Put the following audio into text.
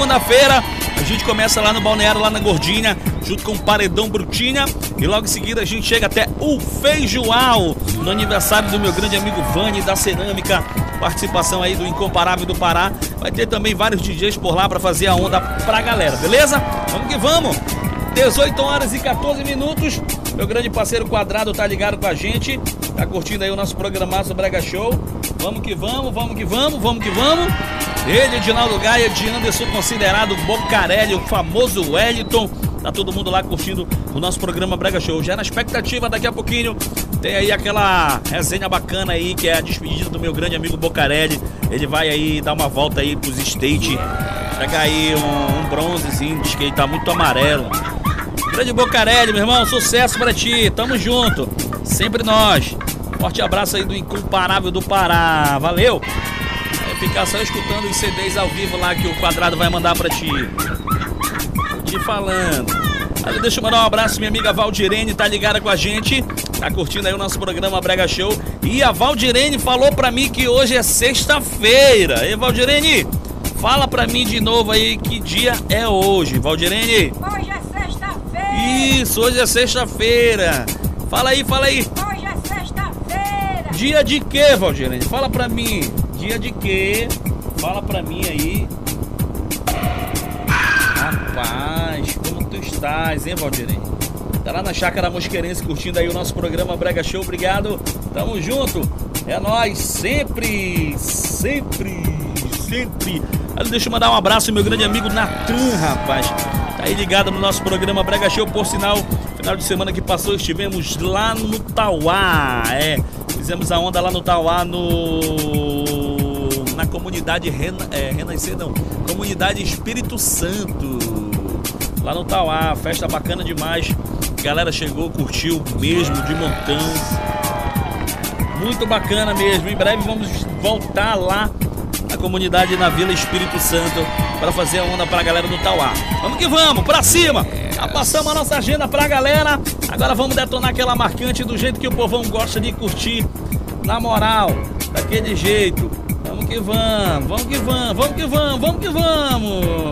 segunda-feira a gente começa lá no Balneário, lá na Gordinha, junto com o Paredão Brutinha. E logo em seguida a gente chega até o Feijoal, no aniversário do meu grande amigo Vani da Cerâmica. Participação aí do Incomparável do Pará. Vai ter também vários DJs por lá pra fazer a onda pra galera, beleza? Vamos que vamos! 18 horas e 14 minutos. Meu grande parceiro Quadrado tá ligado com a gente. Tá curtindo aí o nosso programaço Brega Show. Vamos que vamos, vamos que vamos, vamos que vamos. Ele, Edinaldo Gaia, de Anderson Considerado, Bocarelli, o famoso Wellington. Tá todo mundo lá curtindo o nosso programa Brega Show. Já na expectativa, daqui a pouquinho tem aí aquela resenha bacana aí, que é a despedida do meu grande amigo Bocarelli. Ele vai aí dar uma volta aí pros State. Pega aí um bronzezinho, diz que ele tá muito amarelo. Grande Bocarelli, meu irmão, sucesso pra ti, tamo junto, sempre nós. Forte abraço aí do Incomparável do Pará, valeu. Vai ficar só escutando os CDs ao vivo lá que o Quadrado vai mandar pra ti. Tô te falando. Aí, deixa eu mandar um abraço, minha amiga Valdirene, tá ligada com a gente, tá curtindo aí o nosso programa Brega Show. E a Valdirene falou pra mim que hoje é sexta-feira. E Valdirene, fala pra mim de novo aí que dia é hoje, Valdirene. Hoje é sexta-feira. Isso, hoje é sexta-feira. Fala aí, fala aí. Hoje é sexta-feira. Dia de quê, Valdirene? Fala pra mim. Dia de quê? Fala pra mim aí. Rapaz, como tu estás, hein, Valdirene? Tá lá na Chácara Mosqueirense curtindo aí o nosso programa Brega Show. Obrigado, tamo junto. É nóis, sempre, sempre, sempre. Aí, deixa eu mandar um abraço ao meu grande amigo Natan, rapaz. Tá aí ligado no nosso programa Brega Show. Por sinal, final de semana que passou estivemos lá no Tauá. Fizemos a onda lá no Tauá, na comunidade Renascer, não, comunidade Espírito Santo. Lá no Tauá, festa bacana demais. A galera chegou, curtiu mesmo, de montão. Muito bacana mesmo. Em breve vamos voltar lá na comunidade na Vila Espírito Santo para fazer a onda pra galera do Tauá. Vamos que vamos, pra cima! Já passamos a nossa agenda pra galera. Agora vamos detonar aquela marcante do jeito que o povão gosta de curtir. Na moral, daquele jeito. Vamos que vamos, vamos que vamos, vamos que vamos, vamos que vamos!